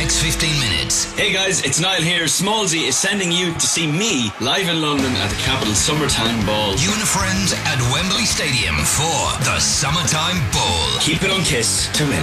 next 15 minutes. Hey guys, it's Niall here. Smallsy is sending you to see me live in London at the Capital Summertime Ball. You and a friend at Wembley Stadium for the Summertime Ball. Keep it on Kiss to win.